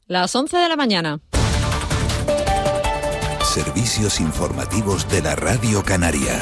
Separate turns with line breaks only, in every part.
Las 11 de la mañana.
Servicios informativos de la Radio Canaria.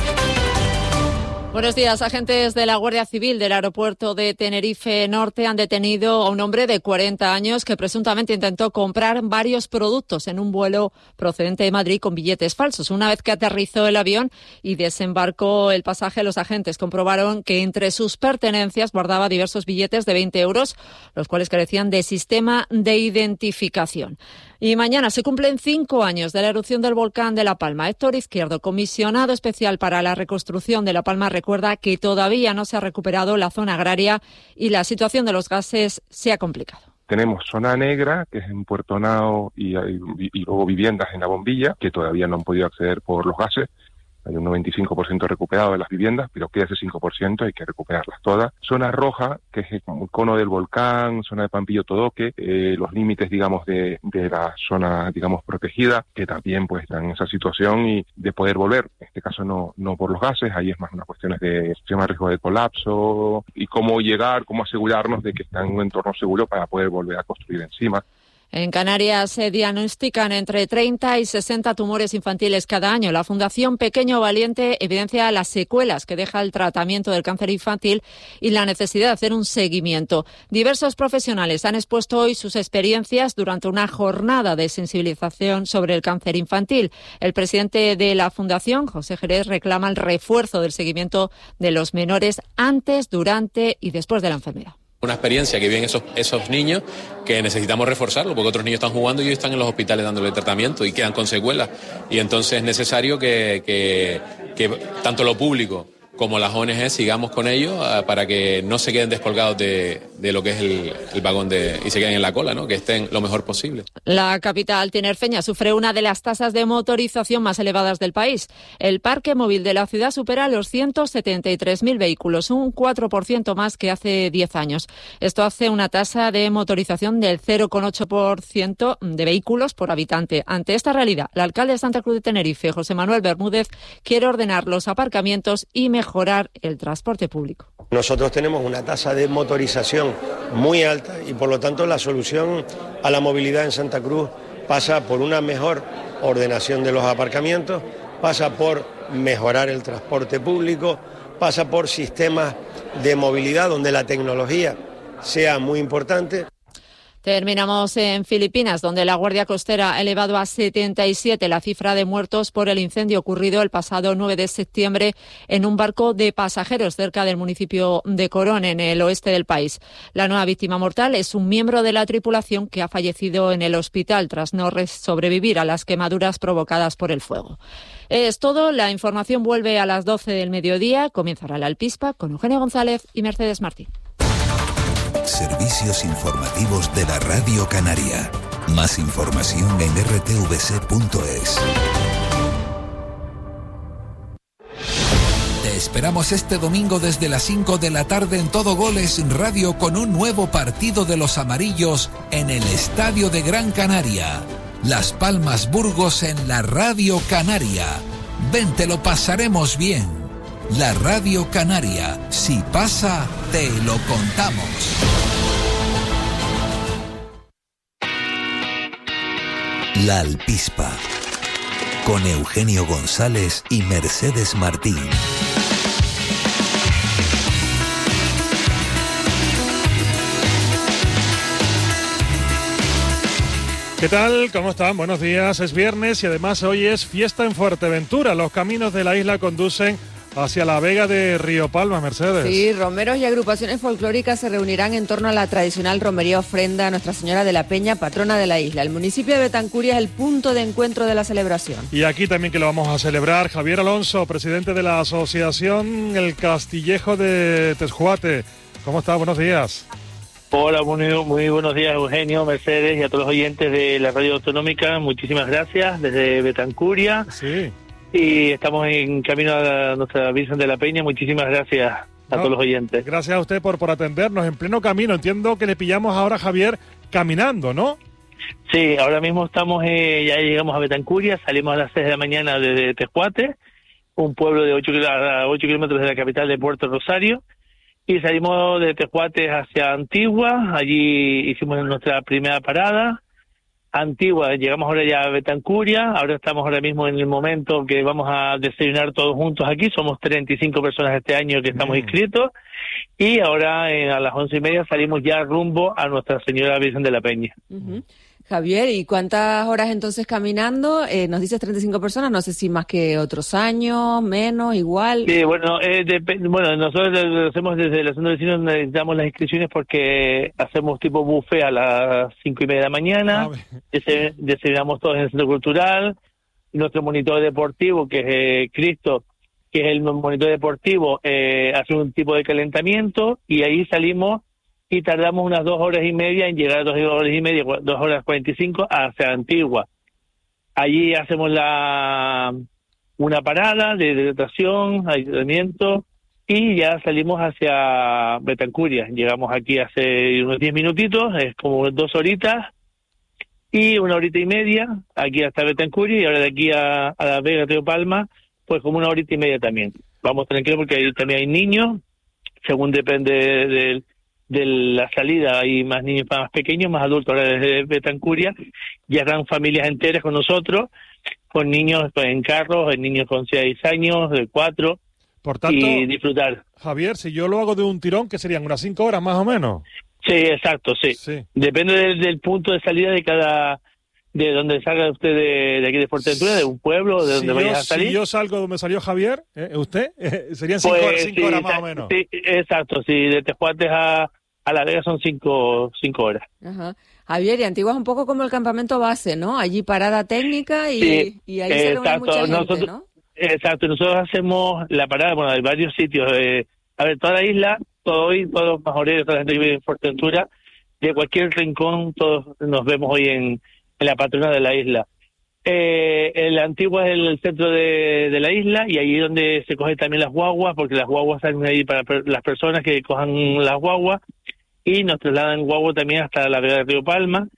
Buenos días. Agentes de la Guardia Civil del aeropuerto de Tenerife Norte han detenido a un hombre de 40 años que presuntamente intentó comprar varios productos en un vuelo procedente de Madrid con billetes falsos. Una vez que aterrizó el avión y desembarcó el pasaje, los agentes comprobaron que entre sus pertenencias guardaba diversos billetes de 20 euros, los cuales carecían de sistema de identificación. Y mañana se cumplen 5 años de la erupción del volcán de La Palma. Héctor Izquierdo, comisionado especial para la reconstrucción de La Palma, recuerda que todavía no se ha recuperado la zona agraria y la situación de los gases se ha complicado.
Tenemos zona negra, que es en Puerto Nao, y luego viviendas en La Bombilla, que todavía no han podido acceder por los gases. Hay un 95% recuperado de las viviendas, pero queda ese 5%, hay que recuperarlas todas. Zona roja, que es el cono del volcán, zona de Pampillo Todoque, los límites, digamos, de la zona, digamos, protegida, que también pues están en esa situación y de poder volver. En este caso no por los gases, ahí es más una cuestión de sistema de riesgo de colapso y cómo llegar, cómo asegurarnos de que está en un entorno seguro para poder volver a construir encima.
En Canarias se diagnostican entre 30 y 60 tumores infantiles cada año. La Fundación Pequeño Valiente evidencia las secuelas que deja el tratamiento del cáncer infantil y la necesidad de hacer un seguimiento. Diversos profesionales han expuesto hoy sus experiencias durante una jornada de sensibilización sobre el cáncer infantil. El presidente de la Fundación, José Jerez, reclama el refuerzo del seguimiento de los menores antes, durante y después de la enfermedad.
Una experiencia que viven esos niños que necesitamos reforzarlo porque otros niños están jugando y hoy están en los hospitales dándole tratamiento y quedan con secuelas. Y entonces es necesario que tanto lo público como las ONG sigamos con ellos para que no se queden descolgados de lo que es el vagón y se queden en la cola, ¿no? Que estén lo mejor posible.
La capital tinerfeña sufre una de las tasas de motorización más elevadas del país. El parque móvil de la ciudad supera los 173.000 vehículos, un 4% más que hace 10 años. Esto hace una tasa de motorización del 0,8% de vehículos por habitante. Ante esta realidad, el alcalde de Santa Cruz de Tenerife, José Manuel Bermúdez, quiere ordenar los aparcamientos y mejorar el transporte público.
Nosotros tenemos una tasa de motorización muy alta y por lo tanto la solución a la movilidad en Santa Cruz pasa por una mejor ordenación de los aparcamientos, pasa por mejorar el transporte público, pasa por sistemas de movilidad donde la tecnología sea muy importante.
Terminamos en Filipinas, donde la Guardia Costera ha elevado a 77 la cifra de muertos por el incendio ocurrido el pasado 9 de septiembre en un barco de pasajeros cerca del municipio de Corón, en el oeste del país. La nueva víctima mortal es un miembro de la tripulación que ha fallecido en el hospital tras no sobrevivir a las quemaduras provocadas por el fuego. Es todo. La información vuelve a las 12 del mediodía. Comenzará la Alpispa con Eugenio González y Mercedes Martín.
Servicios informativos de la Radio Canaria. Más información en rtvc.es. Te esperamos este domingo desde las 5 de la tarde en Todo Goles Radio con un nuevo partido de los amarillos en el Estadio de Gran Canaria. Las Palmas Burgos en la Radio Canaria. Ven, te lo pasaremos bien. La Radio Canaria, si pasa, te lo contamos. La Alpispa, con Eugenio González y Mercedes Martín.
¿Qué tal? ¿Cómo están? Buenos días. Es viernes y además hoy es fiesta en Fuerteventura. Los caminos de la isla conducen hacia la Vega de Río Palma, Mercedes.
Sí, romeros y agrupaciones folclóricas se reunirán en torno a la tradicional romería ofrenda a Nuestra Señora de la Peña, patrona de la isla. El municipio de Betancuria es el punto de encuentro de la celebración.
Y aquí también que lo vamos a celebrar, Javier Alonso, presidente de la asociación El Castillejo de Tesjuate. ¿Cómo está? Buenos días.
Hola, muy buenos días, Eugenio, Mercedes y a todos los oyentes de la Radio Autonómica. Muchísimas gracias desde Betancuria.
Sí.
Y estamos en camino a nuestra Virgen de la Peña. Muchísimas gracias a todos los oyentes.
Gracias a usted por atendernos en pleno camino. Entiendo que le pillamos ahora, Javier, caminando, ¿no?
Sí, ahora mismo estamos, ya llegamos a Betancuria, salimos a las 6 de la mañana desde Tesjuate, un pueblo de 8 kilómetros de la capital de Puerto Rosario, y salimos de Tesjuate hacia Antigua. Allí hicimos nuestra primera parada, Antigua, llegamos ahora ya a Betancuria, ahora estamos ahora mismo en el momento que vamos a desayunar todos juntos aquí, somos 35 personas este año que estamos inscritos, y ahora a las 11:30 salimos ya rumbo a Nuestra Señora Virgen de la Peña.
Javier, ¿y cuántas horas entonces caminando? Nos dices 35 personas, no sé si más que otros años, menos, igual.
Sí, bueno, nosotros lo hacemos desde la Asociación de Vecinos, necesitamos las inscripciones porque hacemos tipo buffet a las 5:30 de la mañana, desayunamos todos en el Centro Cultural, nuestro monitor deportivo, que es Cristo, que es el monitor deportivo, hace un tipo de calentamiento, y ahí salimos y tardamos unas 2 horas y media en llegar a 2 horas y media, 2 horas 45 hacia Antigua. Allí hacemos una parada de hidratación, ayuntamiento, y ya salimos hacia Betancuria. Llegamos aquí hace unos 10 minutitos, es como 2 horitas, y 1 horita y media, aquí hasta Betancuria, y ahora de aquí a la Vega Río Palma, pues como 1 horita y media también. Vamos tranquilos porque ahí también hay niños, según depende de la salida, hay más niños más pequeños, más adultos. Ahora desde Betancuria ya están familias enteras con nosotros, con niños en carros, niños con 6 años, de 4,
por tanto,
y disfrutar.
Javier, si yo lo hago de un tirón, ¿qué serían? ¿Unas 5 horas más o menos?
Sí, exacto, sí. Depende del punto de salida de donde salga usted de aquí de Fuerteventura, de un pueblo, de donde vaya a salir.
Si yo salgo donde salió Javier, ¿usted? Serían 5 horas más o menos.
Sí, exacto, sí, de Tejuates a La Vega son 5 horas.
Ajá. Javier, y Antigua es un poco como el campamento base, ¿no? Allí parada técnica y ahí se reúne mucha gente, ¿no?
Exacto, nosotros hacemos la parada, bueno, hay varios sitios. A ver, toda la isla, todos los majoreros, toda la gente que vive en Fuerteventura, de cualquier rincón, todos nos vemos hoy en la patrona de la isla. El Antigua es el centro de la isla, y ahí es donde se cogen también las guaguas, porque las guaguas salen ahí para las personas que cojan las guaguas, y nos trasladan guagua también hasta la Vega de Río Palma,